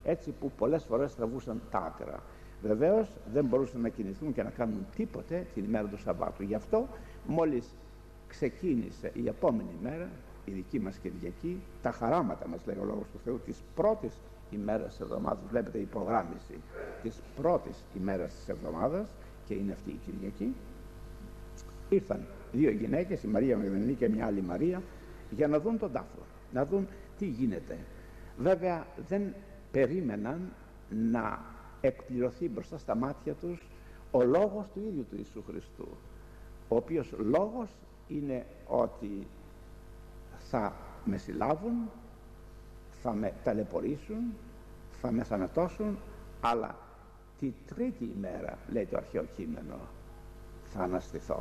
έτσι που πολλές φορές τραβούσαν τα άκρα. Βεβαίως δεν μπορούσαν να κινηθούν και να κάνουν τίποτε την ημέρα του Σαββάτου. Γι' αυτό μόλις ξεκίνησε η επόμενη μέρα, η δική μας Κυριακή, τα χαράματα μας λέει ο Λόγος του Θεού της πρώτης ημέρας της εβδομάδας, βλέπετε η υπογράμμιση της πρώτης ημέρας της εβδομάδας, και είναι αυτή η Κυριακή, ήρθαν δύο γυναίκες, η Μαρία Μαγδαληνή και μια άλλη Μαρία, για να δουν τον τάφο, να δουν τι γίνεται. Βέβαια δεν περίμεναν να εκπληρωθεί μπροστά στα μάτια τους ο λόγος του ίδιου του Ιησού Χριστού, ο οποίος λόγος είναι ότι θα με συλλάβουν, θα με ταλαιπωρήσουν, θα με θανατώσουν, αλλά τη τρίτη ημέρα, λέει το αρχαίο κείμενο, θα αναστηθώ.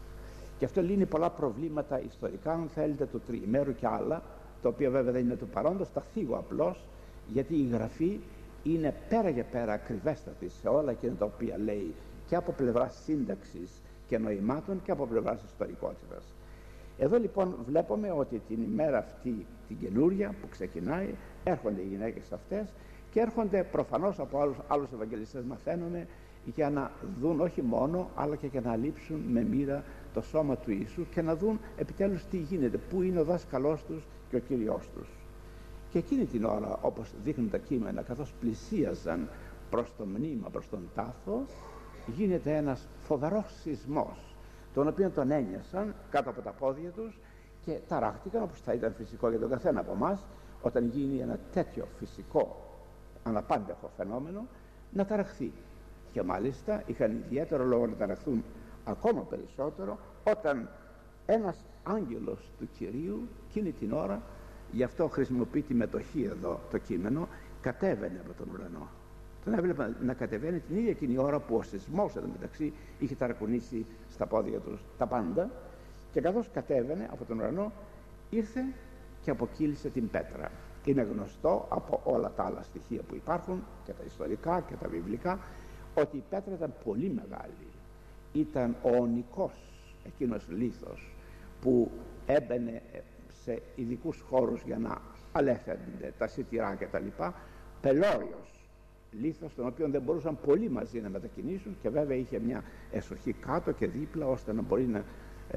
Και αυτό λύνει πολλά προβλήματα ιστορικά, αν θέλετε, του τριημέρου και άλλα, τα οποία βέβαια δεν είναι του παρόντος, τα θίγω απλώς, γιατί η Γραφή είναι πέρα για πέρα ακριβέστατη σε όλα εκείνα τα οποία λέει, και από πλευράς σύνταξης και νοημάτων και από πλευράς ιστορικότητας. Εδώ λοιπόν βλέπουμε ότι την ημέρα αυτή την καινούρια που ξεκινάει, έρχονται οι γυναίκες αυτές και έρχονται προφανώς από άλλους Ευαγγελιστές, μαθαίνουμε, για να δουν όχι μόνο, αλλά και για να λείψουν με μοίρα το σώμα του Ιησού και να δουν επιτέλους τι γίνεται, πού είναι ο δάσκαλός τους και ο Κύριος τους. Και εκείνη την ώρα, όπως δείχνουν τα κείμενα, καθώς πλησίαζαν προς το μνήμα, προς τον τάφο, γίνεται ένας φοβερός σεισμός, τον οποίο τον ένιωσαν κάτω από τα πόδια τους και ταράχτηκαν, όπως θα ήταν φυσικό για τον καθένα από εμάς, όταν γίνει ένα τέτοιο φυσικό αναπάντεχο φαινόμενο, να ταραχθεί. Και μάλιστα είχαν ιδιαίτερο λόγο να ταραχθούν ακόμα περισσότερο όταν ένας άγγελος του Κυρίου εκείνη την ώρα, γι' αυτό χρησιμοποιεί τη μετοχή εδώ το κείμενο, κατέβαινε από τον ουρανό. Τον έβλεπα να κατεβαίνει την ίδια εκείνη ώρα που ο σεισμός εδώ μεταξύ είχε ταρακουνήσει στα πόδια τους τα πάντα, και καθώς κατέβαινε από τον ουρανό ήρθε και αποκύλησε την πέτρα. Είναι γνωστό από όλα τα άλλα στοιχεία που υπάρχουν και τα ιστορικά και τα βιβλικά ότι η πέτρα ήταν πολύ μεγάλη. Ήταν ο ονικός εκείνος λίθος που έμπαινε σε ειδικούς χώρους για να αλέφερνται τα σιτηρά και τα λοιπά, πελώριος λίθος, τον οποίο δεν μπορούσαν πολλοί μαζί να μετακινήσουν, και βέβαια είχε μια εσοχή κάτω και δίπλα ώστε να μπορεί να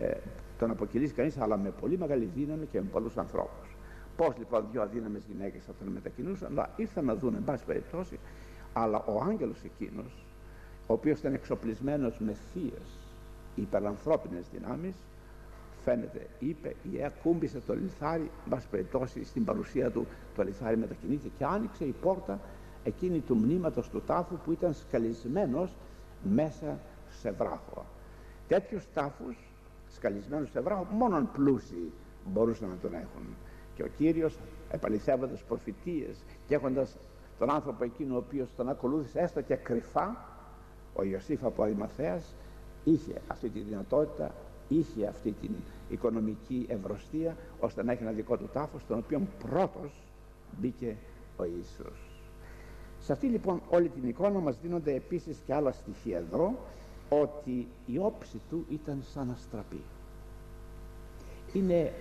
τον αποκυλήσει κανείς, αλλά με πολύ μεγάλη δύναμη και με πολλούς ανθρώπους. Πώς λοιπόν δύο αδύναμες γυναίκες θα τον μετακινούσαν, αλλά ήρθαν να δουν εν πάση περιπτώσει, αλλά ο άγγελος εκείνος, ο οποίος ήταν εξοπλισμένος με θείες υπερανθρώπινες δυνάμεις, φαίνεται, είπε, κούμπησε το λιθάρι, εν πάση περιπτώσει στην παρουσία του το λιθάρι μετακινήθηκε και άνοιξε η πόρτα εκείνη του μνήματος του τάφου που ήταν σκαλισμένος μέσα σε βράχο. Τέτοιους τάφους σκαλισμένους σε βράχο μόνον πλούσιοι μπορούσαν να τον έχουν. Και ο Κύριος, επαληθεύοντας προφητείες και έχοντας τον άνθρωπο εκείνο ο οποίος τον ακολούθησε έστω και κρυφά, ο Ιωσήφ από Αριμαθαίας, είχε αυτή τη δυνατότητα, είχε αυτή την οικονομική ευρωστία ώστε να έχει ένα δικό του τάφο, στον οποίο πρώτος μπήκε ο Ιησούς. Σε αυτή λοιπόν όλη την εικόνα μας δίνονται επίσης και άλλα στοιχεία εδώ, ότι η όψη του ήταν σαν αστραπή. Είναι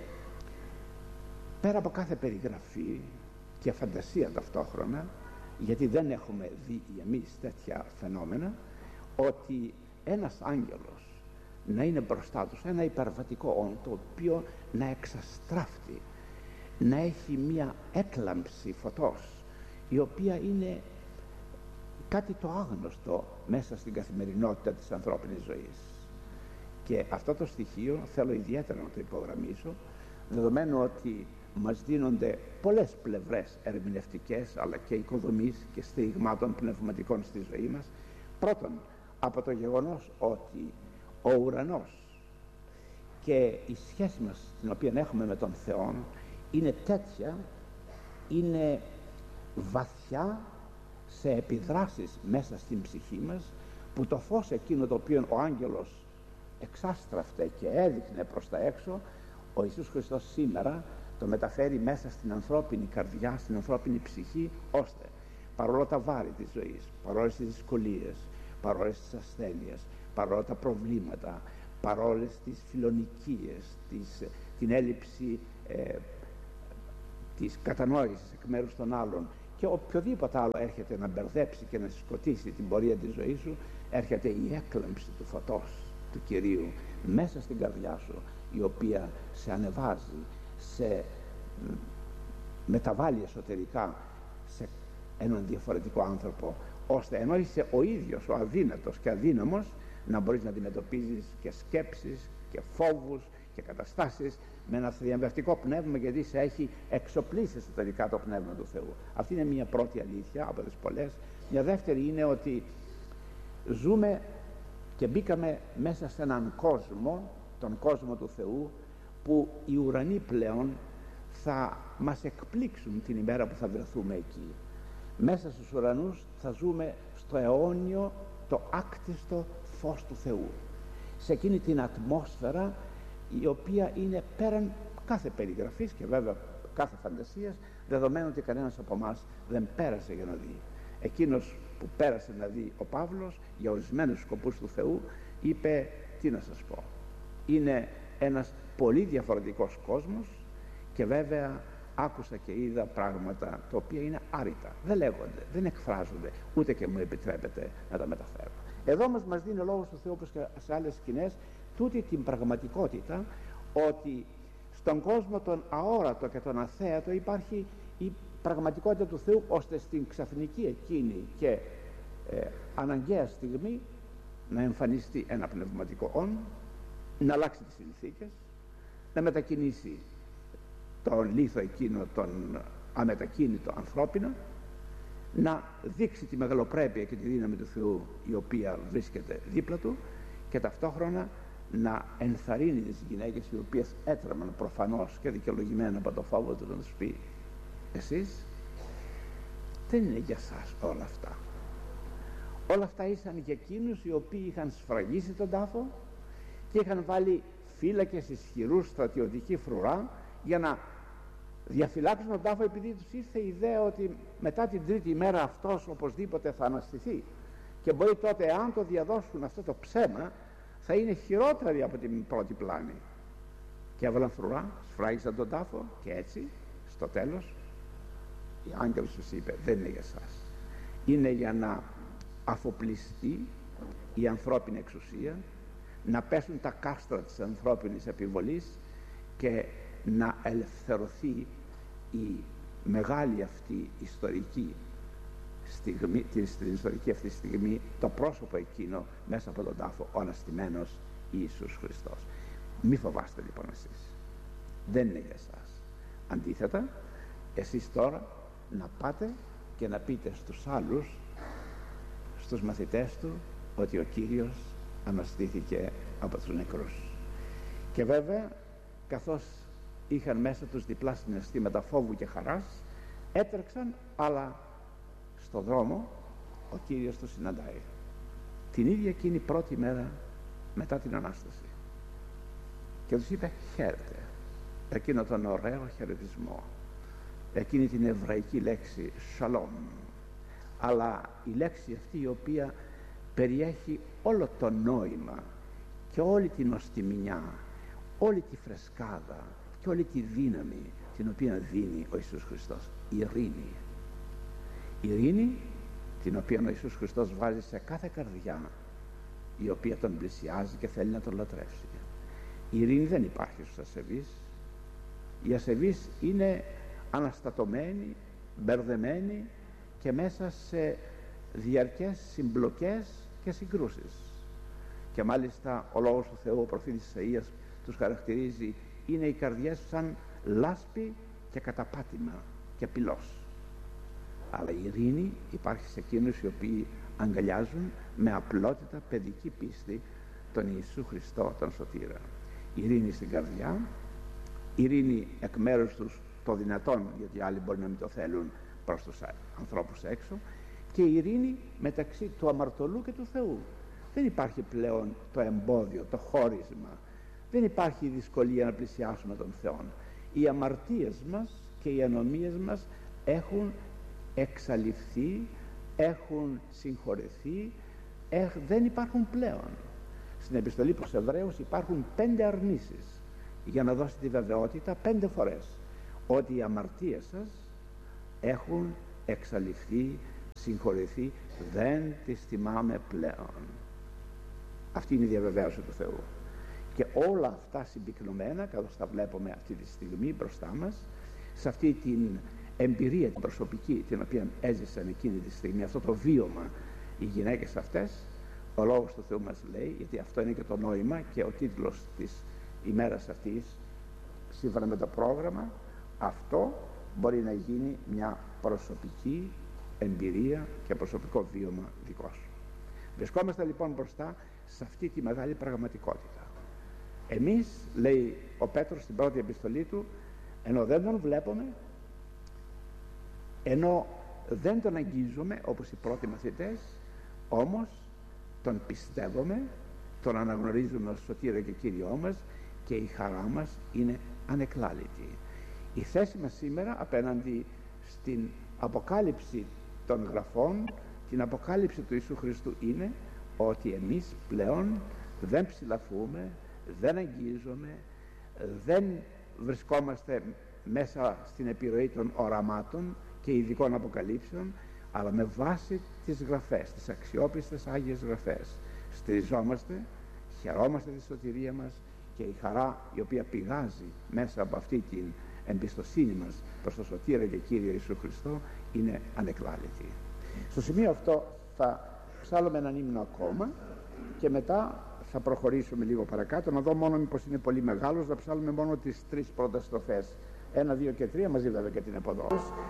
πέρα από κάθε περιγραφή και φαντασία ταυτόχρονα, γιατί δεν έχουμε δει εμείς τέτοια φαινόμενα, ότι ένας άγγελος να είναι μπροστά τους, ένα υπερβατικό όν, το οποίο να εξαστράφτει, να έχει μία έκλαμψη φωτός, η οποία είναι κάτι το άγνωστο μέσα στην καθημερινότητα της ανθρώπινης ζωής. Και αυτό το στοιχείο θέλω ιδιαίτερα να το υπογραμμίσω, δεδομένου ότι μας δίνονται πολλές πλευρές ερμηνευτικές αλλά και οικοδομής και στηριγμάτων πνευματικών στη ζωή μας. Πρώτον, από το γεγονός ότι ο ουρανός και η σχέση μας την οποία έχουμε με τον Θεό είναι τέτοια, είναι βαθιά σε επιδράσεις μέσα στην ψυχή μας, που το φως εκείνο το οποίο ο άγγελος εξάστραφτε και έδειχνε προς τα έξω, ο Ιησούς Χριστός σήμερα το μεταφέρει μέσα στην ανθρώπινη καρδιά, στην ανθρώπινη ψυχή, ώστε παρόλα τα βάρη της ζωής, παρόλες τις δυσκολίες, παρόλες τις ασθένειες, παρόλα τα προβλήματα, παρόλες τις φιλονικίες, την έλλειψη της κατανόησης εκ μέρους των άλλων και οποιοδήποτε άλλο έρχεται να μπερδέψει και να σκοτήσει την πορεία της ζωής σου, έρχεται η έκλαμψη του φωτός του Κυρίου μέσα στην καρδιά σου, η οποία σε ανεβάζει, σε μεταβάλλει εσωτερικά σε έναν διαφορετικό άνθρωπο, ώστε ενώ είσαι ο ίδιος ο αδύνατος και αδύναμος, να μπορείς να αντιμετωπίζεις και σκέψεις και φόβους και καταστάσεις με ένα θριαμβευτικό πνεύμα, γιατί σε έχει εξοπλίσει εσωτερικά το πνεύμα του Θεού. Αυτή είναι μια πρώτη αλήθεια από τις πολλές. Μια δεύτερη είναι ότι ζούμε και μπήκαμε μέσα σε έναν κόσμο, τον κόσμο του Θεού, που οι ουρανοί πλέον θα μας εκπλήξουν την ημέρα που θα βρεθούμε εκεί. Μέσα στους ουρανούς θα ζούμε στο αιώνιο, το άκτιστο φως του Θεού, σε εκείνη την ατμόσφαιρα η οποία είναι πέραν κάθε περιγραφής και βέβαια κάθε φαντασίας, δεδομένου ότι κανένας από εμάς δεν πέρασε για να δει. Εκείνος που πέρασε να δει ο Παύλος για ορισμένους σκοπούς του Θεού είπε, τι να σας πω, είναι ένας πολύ διαφορετικός κόσμος, και βέβαια άκουσα και είδα πράγματα τα οποία είναι άρρητα, δεν λέγονται, δεν εκφράζονται, ούτε και μου επιτρέπεται να τα μεταφέρω. Εδώ όμως μας δίνει ο Λόγος του Θεού, όπως και σε άλλες σκηνές, τούτη την πραγματικότητα ότι στον κόσμο τον αόρατο και τον αθέατο υπάρχει η πραγματικότητα του Θεού, ώστε στην ξαφνική εκείνη και αναγκαία στιγμή να εμφανιστεί ένα πνευματικό όν, να αλλάξει τις συνθήκες, να μετακινήσει τον λίθο εκείνο, τον αμετακίνητο ανθρώπινο, να δείξει τη μεγαλοπρέπεια και τη δύναμη του Θεού η οποία βρίσκεται δίπλα του, και ταυτόχρονα να ενθαρρύνει τις γυναίκες οι οποίες έτρεμαν προφανώς και δικαιολογημένα από το φόβο του, να τους πει, εσείς δεν είναι για σας όλα αυτά. Όλα αυτά ήσαν για εκείνους οι οποίοι είχαν σφραγίσει τον τάφο και είχαν βάλει φύλακες ισχυρούς, στρατιωτική φρουρά, για να διαφυλάξουν τον τάφο, επειδή τους ήρθε η ιδέα ότι μετά την τρίτη ημέρα αυτός οπωσδήποτε θα αναστηθεί, και μπορεί τότε, αν το διαδώσουν αυτό το ψέμα, θα είναι χειρότεροι από την πρώτη πλάνη. Και έβαλαν φρουρά, σφράγισαν τον τάφο, και έτσι στο τέλος η άγγελος τους είπε, δεν είναι για σας, είναι για να αφοπλιστεί η ανθρώπινη εξουσία, να πέσουν τα κάστρα της ανθρώπινης επιβολής και να ελευθερωθεί η μεγάλη αυτή ιστορική στιγμή, στην ιστορική αυτή στιγμή, το πρόσωπο εκείνο μέσα από τον τάφο, ο αναστημένος Ιησούς Χριστός. Μη φοβάστε λοιπόν εσείς, δεν είναι για εσάς. Αντίθετα, εσείς τώρα να πάτε και να πείτε στους άλλους, στους μαθητές του, ότι ο Κύριος αναστήθηκε από τους νεκρούς. Και βέβαια, καθώς είχαν μέσα τους διπλά συναισθήματα φόβου και χαράς, έτρεξαν, αλλά στο δρόμο ο Κύριος τους συναντάει την ίδια εκείνη πρώτη μέρα μετά την Ανάσταση, και τους είπε χαίρετε, εκείνο τον ωραίο χαιρετισμό, εκείνη την εβραϊκή λέξη σαλόμ, αλλά η λέξη αυτή η οποία περιέχει όλο το νόημα και όλη την οστιμηνιά, όλη τη φρεσκάδα και όλη τη δύναμη την οποία δίνει ο Ιησούς Χριστός. Ειρήνη. Ειρήνη την οποία ο Ιησούς Χριστός βάζει σε κάθε καρδιά η οποία τον πλησιάζει και θέλει να τον λατρεύσει. Η ειρήνη δεν υπάρχει στους ασεβείς. Οι ασεβείς είναι αναστατωμένοι, μπερδεμένοι και μέσα σε διαρκές συμπλοκές και συγκρούσεις. Και μάλιστα ο Λόγος του Θεού, ο προφήτης Ισαΐας, τους χαρακτηρίζει, είναι οι καρδιές σαν λάσπη και καταπάτημα και πυλός. Αλλά η ειρήνη υπάρχει σε εκείνους οι οποίοι αγκαλιάζουν με απλότητα παιδική πίστη τον Ιησού Χριστό, τον Σωτήρα. Ειρήνη στην καρδιά, ειρήνη εκ μέρους τους το δυνατόν, γιατί άλλοι μπορεί να μην το θέλουν, προς τους ανθρώπους έξω, και ειρήνη μεταξύ του αμαρτωλού και του Θεού. Δεν υπάρχει πλέον το εμπόδιο, το χώρισμα, δεν υπάρχει δυσκολία να πλησιάσουμε τον Θεό. Οι αμαρτίες μας και οι ανομίες μας έχουν εξαλειφθεί, έχουν συγχωρεθεί, δεν υπάρχουν πλέον. Στην επιστολή προς Εβραίους υπάρχουν 5 αρνήσεις για να δώσει τη βεβαιότητα 5 φορές ότι οι αμαρτίες σας έχουν εξαλειφθεί, συγχωρεθεί, δεν τις θυμάμαι πλέον. Αυτή είναι η διαβεβαίωση του Θεού. Και όλα αυτά συμπυκνωμένα, καθώς τα βλέπουμε αυτή τη στιγμή μπροστά μας, σε αυτή την εμπειρία την προσωπική την οποία έζησαν εκείνη τη στιγμή, αυτό το βίωμα οι γυναίκες αυτές, ο Λόγος του Θεού μας λέει, γιατί αυτό είναι και το νόημα και ο τίτλος της ημέρας αυτής, σύμφωνα με το πρόγραμμα, αυτό μπορεί να γίνει μια προσωπική εμπειρία και προσωπικό βίωμα δικό σου. Βρισκόμαστε λοιπόν μπροστά σε αυτή τη μεγάλη πραγματικότητα. Εμείς, λέει ο Πέτρος στην πρώτη επιστολή του, ενώ δεν τον βλέπουμε, ενώ δεν τον αγγίζουμε όπως οι πρώτοι μαθητές, όμως τον πιστεύουμε, τον αναγνωρίζουμε ως Σωτήρα και Κύριό μας και η χαρά μας είναι ανεκλάλητη. Η θέση μας σήμερα απέναντι στην αποκάλυψη των γραφών, την αποκάλυψη του Ιησού Χριστού, είναι ότι εμείς πλέον δεν ψηλαφούμε, δεν αγγίζουμε, δεν βρισκόμαστε μέσα στην επιρροή των οραμάτων και ειδικών αποκαλύψεων, αλλά με βάση τις γραφές, τις αξιόπιστες Άγιες Γραφές στηριζόμαστε, χαιρόμαστε τη σωτηρία μας και η χαρά η οποία πηγάζει μέσα από αυτή την εμπιστοσύνη μας προς τον Σωτήρα και Κύριο Ιησού Χριστό είναι ανεκλάλητη. Στο σημείο αυτό θα ψάλουμε έναν ύμνο ακόμα και μετά θα προχωρήσουμε λίγο παρακάτω, να δω μόνο μήπως είναι πολύ μεγάλος, θα ψάλουμε μόνο τις 3 πρώτες στροφές, 1, 2 και 3, μαζί βέβαια και την εποδό.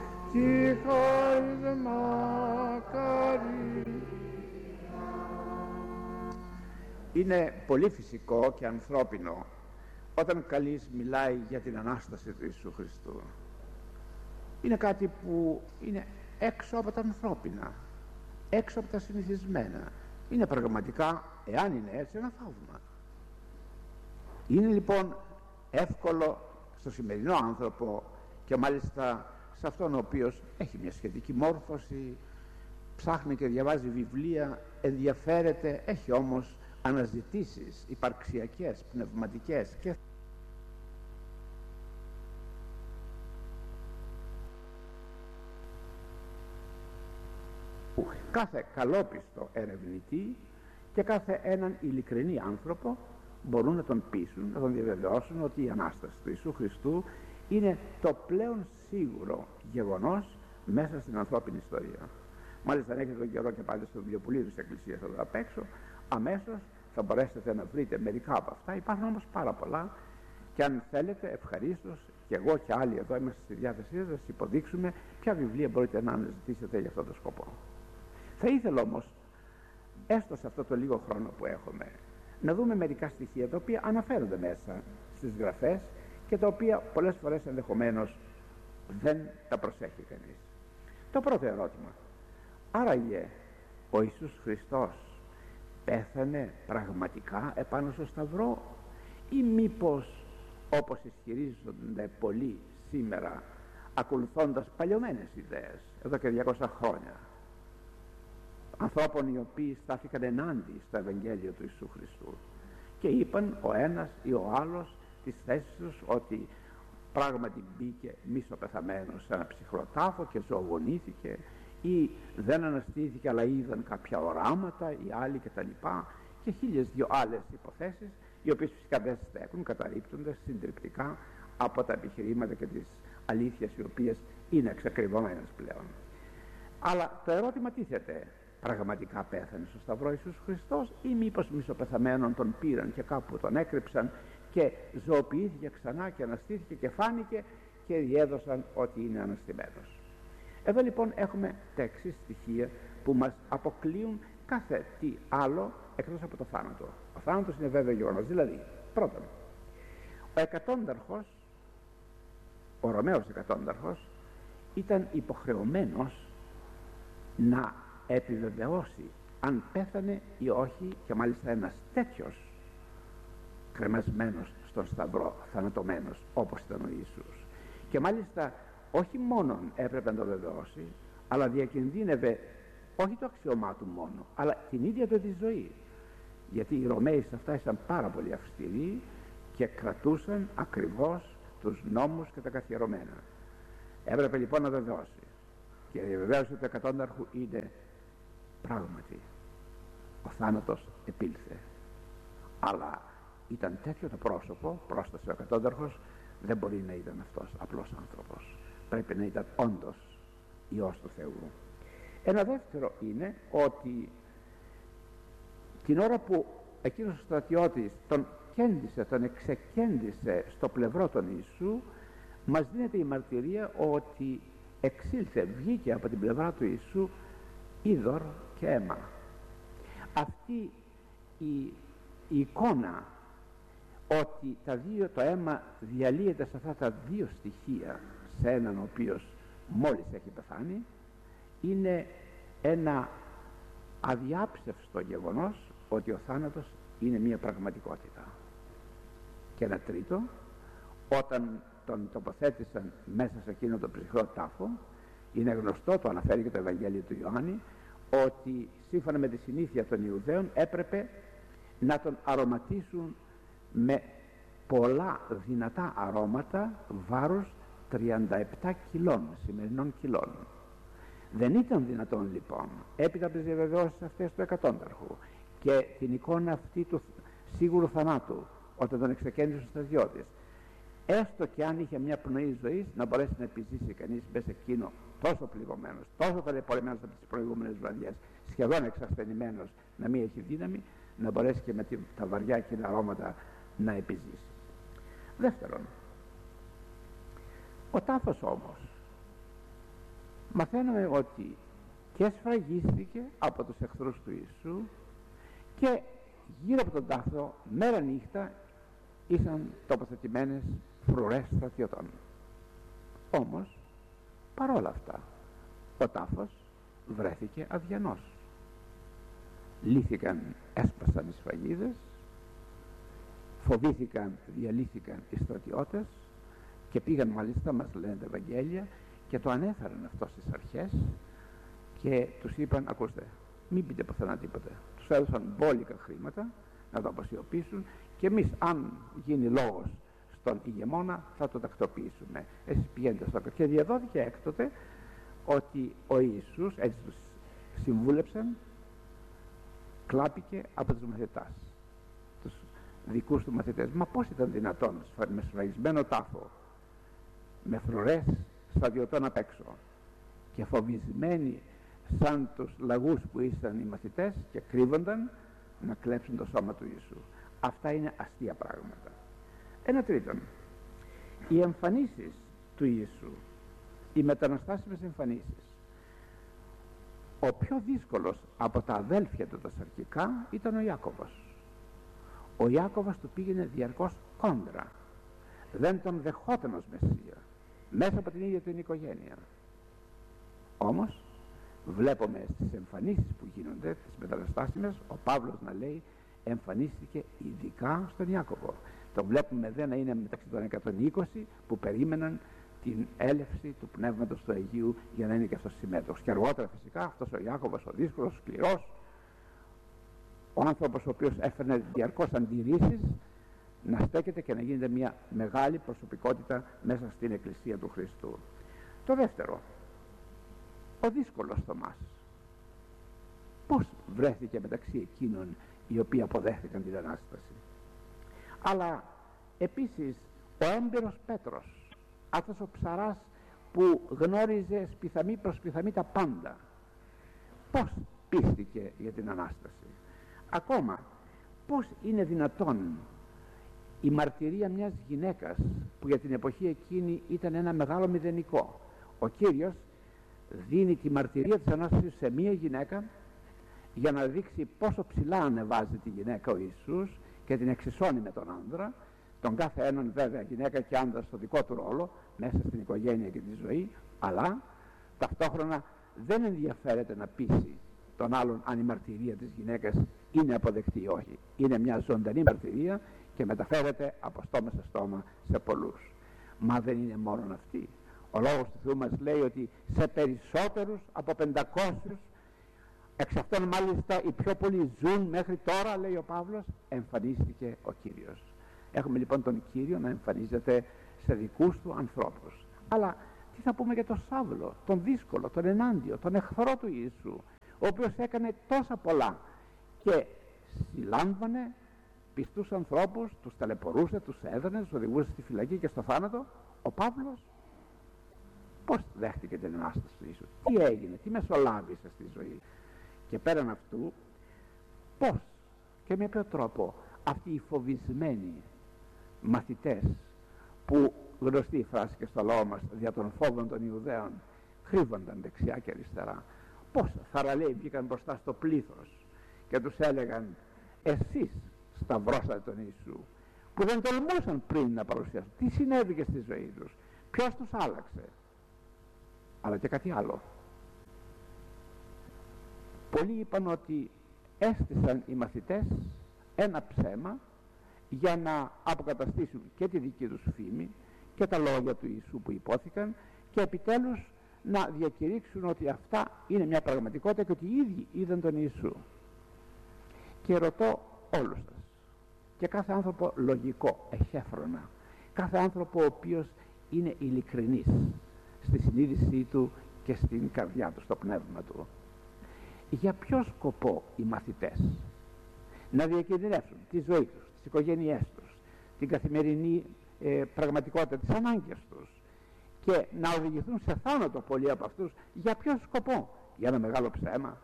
Είναι πολύ φυσικό και ανθρώπινο όταν καλής μιλάει για την Ανάσταση του Ιησού Χριστού. Είναι κάτι που είναι έξω από τα ανθρώπινα, έξω από τα συνηθισμένα. Είναι πραγματικά, εάν είναι έτσι, ένα θαύμα. Είναι λοιπόν εύκολο στο σημερινό άνθρωπο και μάλιστα σε αυτόν ο οποίος έχει μια σχετική μόρφωση, ψάχνει και διαβάζει βιβλία, ενδιαφέρεται, έχει όμως αναζητήσεις υπαρξιακές, πνευματικές και κάθε καλόπιστο ερευνητή και κάθε έναν ειλικρινή άνθρωπο μπορούν να τον πείσουν, να τον διαβεβαιώσουν ότι η Ανάσταση του Ιησού Χριστού είναι το πλέον σίγουρο γεγονός μέσα στην ανθρώπινη ιστορία. Μάλιστα, αν έχετε τον καιρό και πάτε στο βιβλιοπωλείο της Εκκλησίας εδώ απ' έξω, αμέσως θα μπορέσετε να βρείτε μερικά από αυτά. Υπάρχουν όμως πάρα πολλά και αν θέλετε, ευχαρίστως, και εγώ και άλλοι εδώ είμαστε στη διάθεσή σας, να σας υποδείξουμε ποια βιβλία μπορείτε να αναζητήσετε για αυτόν τον σκοπό. Θα ήθελα όμως, έστω σε αυτό το λίγο χρόνο που έχουμε, να δούμε μερικά στοιχεία τα οποία αναφέρονται μέσα στις γραφές και τα οποία πολλές φορές ενδεχομένως δεν τα προσέχει κανείς. Το πρώτο ερώτημα: άραγε ο Ιησούς Χριστός πέθανε πραγματικά επάνω στο Σταυρό ή μήπως, όπως ισχυρίζονται πολλοί σήμερα, ακολουθώντας παλιωμένες ιδέες εδώ και 200 χρόνια, ανθρώπων οι οποίοι στάθηκαν ενάντια στο Ευαγγέλιο του Ιησού Χριστού και είπαν ο ένας ή ο άλλος τις θέσεις τους ότι πράγματι μπήκε μισοπεθαμένος σε ένα ψυχρό τάφο και ζωογονήθηκε, ή δεν αναστήθηκε αλλά είδαν κάποια οράματα οι άλλοι κτλ. Και 1002 άλλες υποθέσεις, οι οποίες φυσικά δεν στέκουν, καταρρίπτονται συντριπτικά από τα επιχειρήματα και τις αλήθειες οι οποίες είναι εξακριβωμένες πλέον. Αλλά το ερώτημα τίθεται: πραγματικά πέθανε στο Σταυρό Ιησούς Χριστός ή μήπως μισοπεθαμένον τον πήραν και κάπου τον έκρυψαν και ζωοποιήθηκε ξανά και αναστήθηκε και φάνηκε και διέδωσαν ότι είναι αναστημένος? Εδώ λοιπόν έχουμε τα εξής στοιχεία που μας αποκλείουν κάθε τι άλλο εκτός από το θάνατο. Ο θάνατος είναι βέβαιο γεγονός. Δηλαδή, πρώτον, ο εκατόνταρχος, ο Ρωμαίος εκατόνταρχος, ήταν υποχρεωμένος να επιβεβαιώσει αν πέθανε ή όχι, και μάλιστα ένας τέτοιος κρεμασμένος στον Σταυρό, θανατωμένος όπως ήταν ο Ιησούς. Και μάλιστα όχι μόνον έπρεπε να το βεβαιώσει, αλλά διακινδύνευε όχι το αξιωμά του μόνο, αλλά την ίδια του τη ζωή. Γιατί οι Ρωμαίοι σε αυτά ήσαν πάρα πολύ αυστηροί και κρατούσαν ακριβώς τους νόμους και τα καθιερωμένα. Έπρεπε λοιπόν να βεβαιώσει. Και η βεβαίωση του εκατόνταρχου είναι πράγματι ο θάνατος επήλθε, αλλά ήταν τέτοιο το πρόσωπο, πρόσθεσε ο εκατόνταρχος, δεν μπορεί να ήταν αυτός απλός άνθρωπος, πρέπει να ήταν όντως Υιός του Θεού. Ένα δεύτερο είναι ότι την ώρα που εκείνος ο στρατιώτης τον εξεκέντησε στο πλευρό των Ιησού, μας δίνεται η μαρτυρία ότι εξήλθε, βγήκε από την πλευρά του Ιησού είδωρ και αίμα. Αυτή η εικόνα ότι το αίμα διαλύεται σε αυτά τα δύο στοιχεία σε έναν ο οποίος μόλις έχει πεθάνει, είναι ένα αδιάψευστο γεγονός ότι ο θάνατος είναι μια πραγματικότητα. Και ένα τρίτο, όταν τον τοποθέτησαν μέσα σε εκείνο το ψυχρό τάφο, είναι γνωστό, το αναφέρει και το Ευαγγέλιο του Ιωάννη, ότι σύμφωνα με τη συνήθεια των Ιουδαίων έπρεπε να τον αρωματίσουν με πολλά δυνατά αρώματα βάρους 37 κιλών, σημερινών κιλών. Δεν ήταν δυνατόν λοιπόν, έπειτα από τις διαβεβαιώσεις αυτές του εκατόνταρχου και την εικόνα αυτή του σίγουρου θανάτου όταν τον εξεκέντησε ο στρατιώτης, έστω και αν είχε μια πνοή ζωής, να μπορέσει να επιζήσει κανείς μέσα εκείνο τόσο πληγωμένος, τόσο ταλαιπωρημένος από τις προηγούμενες βραδιές, σχεδόν εξασθενημένος, να μην έχει δύναμη, να μπορέσει και με τα βαριά εκείνα αρώματα να επιζήσει. Δεύτερον, ο τάφος όμως, μαθαίνουμε ότι και σφραγίστηκε από τους εχθρούς του Ιησού και γύρω από τον τάφο μέρα νύχτα ήσαν τοποθετημένες φρουρές στρατιωτών. Όμως παρόλα αυτά ο τάφος βρέθηκε αδιανός. Λύθηκαν, έσπασαν οι σφραγίδες, φοβήθηκαν, διαλύθηκαν οι στρατιώτες και πήγαν, μάλιστα μας λένε τα Ευαγγέλια, και το ανέφεραν αυτό στις αρχές και τους είπαν, ακούστε, μην πείτε πουθενά τίποτα. Τους έδωσαν μπόλικα χρήματα να το αποσιωπήσουν και εμείς, αν γίνει λόγος στον ηγεμόνα, θα το τακτοποιήσουμε. Εσείς πηγαίνετε στο και διαδόθηκε έκτοτε ότι ο Ιησούς, έτσι τους συμβούλεψαν, κλάπηκε από τους μαθητάς, τους δικούς του μαθητές. Μα πώς ήταν δυνατόν με σφραγισμένο τάφο, με φρουρές στρατιωτών απ' έξω και φοβισμένοι σαν τους λαγούς που ήσαν οι μαθητές και κρύβονταν, να κλέψουν το σώμα του Ιησού? Αυτά είναι αστεία πράγματα. Ένα τρίτον, οι εμφανίσεις του Ιησού, οι μεταναστάσιμες εμφανίσεις. Ο πιο δύσκολος από τα αδέλφια του τα σαρκικά ήταν ο Ιάκωβος. Ο Ιάκωβος του πήγαινε διαρκώς κόντρα, δεν τον δεχόταν ως Μεσσία μέσα από την ίδια την οικογένεια. Όμως βλέπουμε στις εμφανίσεις που γίνονται, τις μεταναστάσιμες, ο Παύλος να λέει εμφανίστηκε ειδικά στον Ιάκωβο. Το βλέπουμε δεν να είναι μεταξύ των 120 που περίμεναν την έλευση του Πνεύματος του Αγίου για να είναι και αυτός συμμέτοχος. Και αργότερα φυσικά αυτός ο Ιάκωβος, ο δύσκολος, ο σκληρός, ο άνθρωπος ο οποίος έφερνε διαρκώς αντιρρήσεις, να στέκεται και να γίνεται μια μεγάλη προσωπικότητα μέσα στην Εκκλησία του Χριστού. Το δεύτερο, ο δύσκολος Θωμάς. Πώς βρέθηκε μεταξύ εκείνων οι οποίοι αποδέχθηκαν την Ανάσταση? Αλλά επίσης ο έμπειρος Πέτρος, αυτός ο ψαράς που γνώριζε σπιθαμή προς σπιθαμή τα πάντα, πώς πίστηκε για την Ανάσταση? Ακόμα πώς είναι δυνατόν η μαρτυρία μιας γυναίκας που για την εποχή εκείνη ήταν ένα μεγάλο μηδενικό? Ο Κύριος δίνει τη μαρτυρία της Ανάστασης σε μία γυναίκα για να δείξει πόσο ψηλά ανεβάζει τη γυναίκα ο Ιησούς και την εξισώνει με τον άνδρα, τον κάθε έναν βέβαια γυναίκα και άνδρα στο δικό του ρόλο μέσα στην οικογένεια και τη ζωή, αλλά ταυτόχρονα δεν ενδιαφέρεται να πείσει τον άλλον αν η μαρτυρία της γυναίκας είναι αποδεκτή ή όχι. Είναι μια ζωντανή μαρτυρία και μεταφέρεται από στόμα σε στόμα σε πολλούς. Μα δεν είναι μόνον αυτή. Ο Λόγος του Θεού μας λέει ότι σε περισσότερους από 500, εξ αυτών μάλιστα οι πιο πολλοί ζουν μέχρι τώρα, λέει ο Παύλος, εμφανίστηκε ο Κύριος. Έχουμε λοιπόν τον Κύριο να εμφανίζεται σε δικούς του ανθρώπους. Αλλά Τι θα πούμε για τον Σάβλο, τον δύσκολο, τον ενάντιο, τον εχθρό του Ιησού, ο οποίος έκανε τόσα πολλά και συλλάμβανε πιστούς ανθρώπους, τους ταλαιπωρούσε, τους έδρανε, τους οδηγούσε στη φυλακή και στο θάνατο. Ο Παύλος πώς δέχτηκε την Ανάσταση του Ιησού, τι έγινε, τι μεσολάβησε στη ζωή, και πέραν αυτού πώς και με ποιο τρόπο αυτοί οι φοβισμένοι μαθητές, που γνωστή η φράση και στο λαό μας, δια των φόβων των Ιουδαίων κρύβονταν δεξιά και αριστερά, πώς θαραλέοι βγήκαν μπροστά στο πλήθος και τους έλεγαν, εσείς σταυρώσατε τον Ιησού, που δεν τολμούσαν πριν να παρουσιάσουν. Τι συνέβηκε στη ζωή τους, ποιος τους άλλαξε? Αλλά και κάτι άλλο. Πολλοί είπαν ότι έστησαν οι μαθητές ένα ψέμα για να αποκαταστήσουν και τη δική τους φήμη και τα λόγια του Ιησού που υπόθηκαν, και επιτέλους να διακηρύξουν ότι αυτά είναι μια πραγματικότητα και ότι οι ίδιοι είδαν τον Ιησού. Και ρωτώ όλους σας και κάθε άνθρωπο λογικό, εχέφρονα, κάθε άνθρωπο ο οποίος είναι ειλικρινής στη συνείδησή του και στην καρδιά του, στο πνεύμα του, για ποιο σκοπό οι μαθητές να διακινδυνεύσουν τη ζωή τους, τις οικογένειές τους, την καθημερινή πραγματικότητα, τις ανάγκες τους, και να οδηγηθούν σε θάνατο πολλοί από αυτούς? Για ποιο σκοπό? Για ένα μεγάλο ψέμα?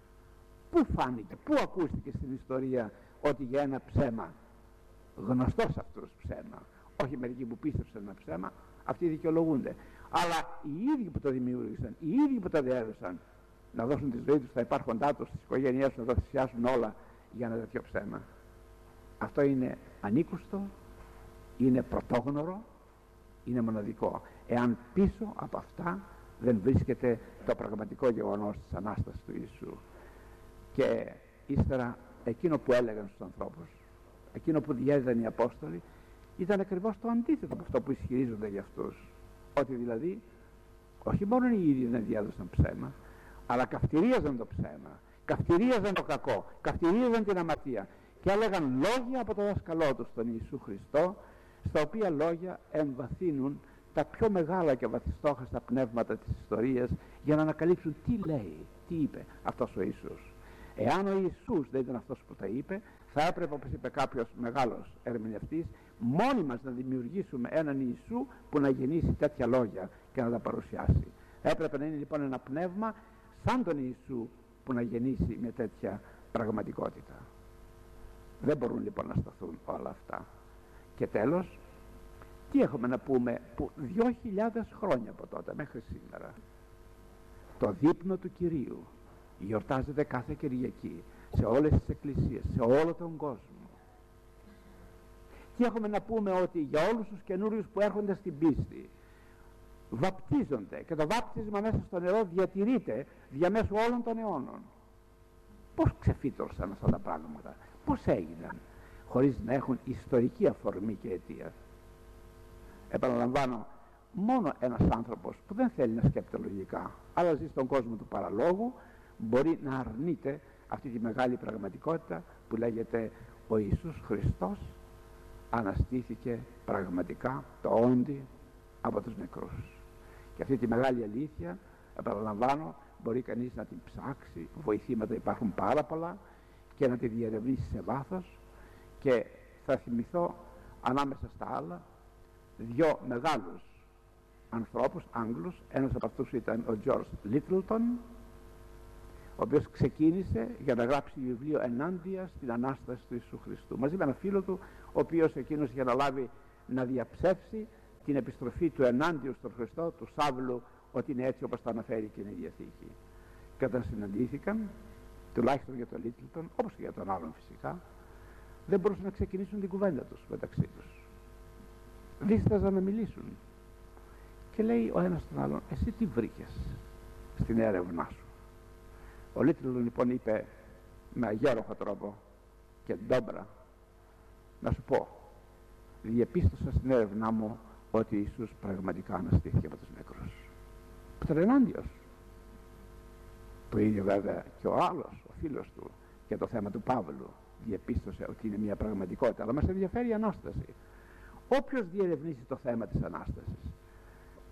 Πού φάνηκε, πού ακούστηκε στην ιστορία ότι για ένα ψέμα, γνωστό σε αυτούς ψέμα, όχι μερικοί που πίστεψαν ένα ψέμα, αυτοί δικαιολογούνται, αλλά οι ίδιοι που το δημιούργησαν, οι ίδιοι που το διέδωσαν, να δώσουν τη ζωή τους στα υπάρχοντά τους, στις οικογένειές τους, να τα θυσιάσουν όλα για ένα τέτοιο ψέμα? Αυτό είναι ανήκουστο, είναι πρωτόγνωρο, είναι μοναδικό, εάν πίσω από αυτά δεν βρίσκεται το πραγματικό γεγονός της Ανάστασης του Ιησού. Και ύστερα εκείνο που έλεγαν στους ανθρώπους, εκείνο που διέδιδαν οι Απόστολοι, ήταν ακριβώς το αντίθετο από αυτό που ισχυρίζονται για αυτούς, ότι δηλαδή όχι μόνο οι ίδιοι δεν διέδωσαν ψέμα, αλλά καυτηρίαζαν το ψέμα, καυτηρίαζαν το κακό, καυτηρίαζαν την αμαρτία και έλεγαν λόγια από το δάσκαλό τους, τον Ιησού Χριστό, στα οποία λόγια εμβαθύνουν τα πιο μεγάλα και βαθιστόχαστα πνεύματα της ιστορίας, για να ανακαλύψουν τι λέει, τι είπε αυτός ο Ιησούς. Εάν ο Ιησούς δεν ήταν αυτός που τα είπε, θα έπρεπε, όπως είπε κάποιος μεγάλος ερμηνευτής, μόνοι μας να δημιουργήσουμε έναν Ιησού που να γεννήσει τέτοια λόγια και να τα παρουσιάσει. Έπρεπε να είναι λοιπόν ένα πνεύμα σαν τον Ιησού που να γεννήσει μια τέτοια πραγματικότητα. Δεν μπορούν λοιπόν να σταθούν όλα αυτά. Και τέλος, τι έχουμε να πούμε που 2.000 χρόνια από τότε μέχρι σήμερα το δείπνο του Κυρίου γιορτάζεται κάθε Κυριακή σε όλες τις εκκλησίες, σε όλο τον κόσμο. Τι έχουμε να πούμε ότι για όλους τους καινούριους που έρχονται στην πίστη βαπτίζονται και το βάπτισμα μέσα στο νερό διατηρείται διαμέσου όλων των αιώνων. Πώς ξεφύτρωσαν αυτά τα πράγματα, πώς έγιναν χωρίς να έχουν ιστορική αφορμή και αιτία? Επαναλαμβάνω, μόνο ένας άνθρωπος που δεν θέλει να σκέπτεται λογικά, αλλά ζει στον κόσμο του παραλόγου, μπορεί να αρνείται αυτή τη μεγάλη πραγματικότητα που λέγεται ο Ιησούς Χριστός αναστήθηκε πραγματικά, το όντι, από τους νεκρούς. Και αυτή τη μεγάλη αλήθεια, επαναλαμβάνω, μπορεί κανείς να την ψάξει, βοηθήματα υπάρχουν πάρα πολλά, και να τη διερευνήσει σε βάθος. Και θα θυμηθώ ανάμεσα στα άλλα δύο μεγάλους ανθρώπους, Άγγλους. Ένας από αυτούς ήταν ο George Littleton, ο οποίος ξεκίνησε για να γράψει βιβλίο ενάντια στην Ανάσταση του Ιησού Χριστού, μαζί με ένα φίλο του, ο οποίος εκείνος είχε αναλάβει να διαψεύσει την επιστροφή του ενάντιου στον Χριστό, του Σάβλου, ότι είναι έτσι όπως το αναφέρει και η Διαθήκη. Και όταν συναντήθηκαν, τουλάχιστον για τον Littleton, όπως και για τον άλλον φυσικά, δεν μπορούσαν να ξεκινήσουν την κουβέντα τους μεταξύ τους. Δίσταζαν να μιλήσουν. Και λέει ο ένας τον άλλον, εσύ τι βρήκες στην έρευνά σου? Ο Littleton λοιπόν είπε με αγέροχο τρόπο και ντόμπρα, να σου πω, διεπίστωσα στην έρευνά μου ότι ο Ιησούς πραγματικά αναστήθηκε από τους νεκρούς. Που ήταν ενάντιος. Το ίδιο βέβαια και ο άλλος, ο φίλος του, για το θέμα του Παύλου, διεπίστωσε ότι είναι μια πραγματικότητα, αλλά μας ενδιαφέρει η Ανάσταση. Όποιος διερευνήσει το θέμα της Ανάστασης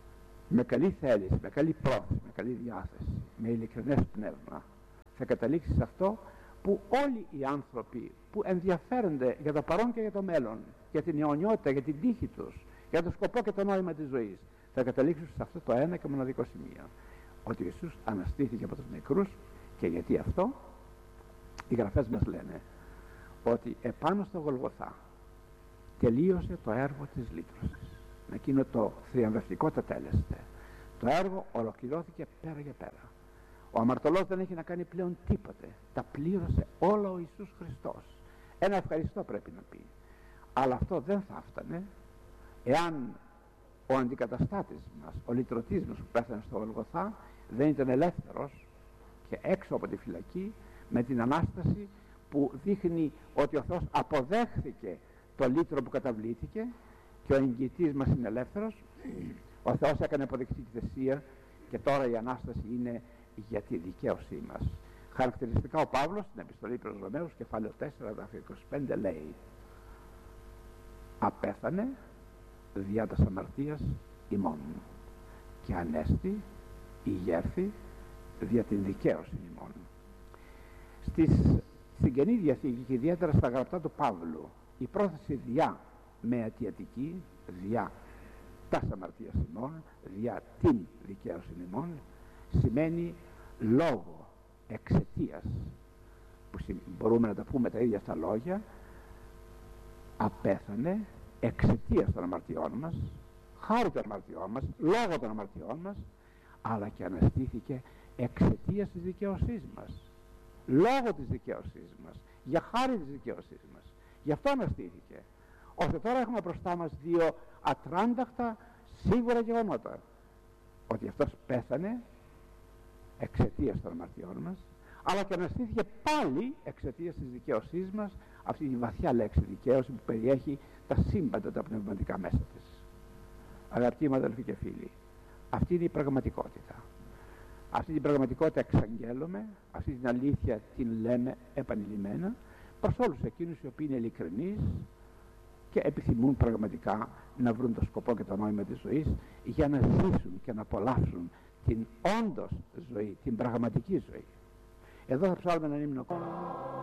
με καλή θέληση, με καλή πρόθεση, με καλή διάθεση, με ειλικρινές πνεύμα, θα καταλήξει σε αυτό που όλοι οι άνθρωποι που ενδιαφέρονται για το παρόν και για το μέλλον, για την αιωνιότητα, για την τύχη τους, για το σκοπό και το νόημα της ζωής, θα καταλήξουν σε αυτό το ένα και μοναδικό σημείο, ότι ο Ιησούς αναστήθηκε από τους νεκρούς. Και γιατί αυτό? Οι γραφές μας λένε ότι επάνω στο Γολγοθά τελείωσε το έργο της λύτρωσης. Εκείνο το θριαμβευτικό τετέλεσθε. Το έργο ολοκληρώθηκε πέρα για πέρα. Ο αμαρτωλός δεν έχει να κάνει πλέον τίποτε. Τα πλήρωσε όλα ο Ιησούς Χριστός. Ένα ευχαριστώ πρέπει να πει. Αλλά αυτό δεν θα έφτανε εάν ο αντικαταστάτης μας, ο λυτρωτής μας που πέθανε στο Γολγοθά, δεν ήταν ελεύθερος και έξω από τη φυλακή, με την Ανάσταση που δείχνει ότι ο Θεός αποδέχθηκε το λύτρο που καταβλήθηκε και ο εγγυητής μας είναι ελεύθερος. Ο Θεός έκανε αποδεκτή τη θυσία και τώρα η Ανάσταση είναι για τη δικαίωσή μας. Χαρακτηριστικά ο Παύλος στην επιστολή προς τους Ρωμαίους, κεφάλαιο 4, γράφει 25, λέει: απέθανε διά τας αμαρτίας ημών και ανέστη ηγέρθη δια την δικαίωση ημών. Στην Καινή Διαθήκη και ιδιαίτερα στα γραπτά του Παύλου, η πρόθεση διά με αιτιατική, διά τας αμαρτίας ημών, διά την δικαίωση ημών, σημαίνει λόγω, εξαιτίας, που μπορούμε να τα πούμε τα ίδια αυτά λόγια. Απέθανε εξαιτίας των αμαρτιών μας, χάρη των αμαρτιών μας, λόγω των αμαρτιών μας, αλλά και αναστήθηκε εξαιτίας της δικαίωσής μας, λόγω της δικαίωσής μας, για χάρη της δικαίωσής μας. Γι' αυτό αναστήθηκε. Ώστε τώρα έχουμε μπροστά μας δύο ατράνταχτα σίγουρα γεγονότα: ότι αυτός πέθανε εξαιτίας των αμαρτιών μας, αλλά και αναστήθηκε πάλι εξαιτίας της δικαίωσής μας, αυτή τη βαθιά λέξη δικαίωση που περιέχει τα σύμπαντα τα πνευματικά μέσα της. Αγαπητοί μου αδελφοί και φίλοι, αυτή είναι η πραγματικότητα. Αυτή την πραγματικότητα εξαγγέλλουμε, αυτή την αλήθεια την λέμε επανειλημμένα προς όλους εκείνους οι οποίοι είναι ειλικρινείς και επιθυμούν πραγματικά να βρουν το σκοπό και το νόημα της ζωής για να ζήσουν και να απολαύσουν την όντως ζωή, την πραγματική ζωή. Εδώ θα ψάλουμε έναν ύμνο.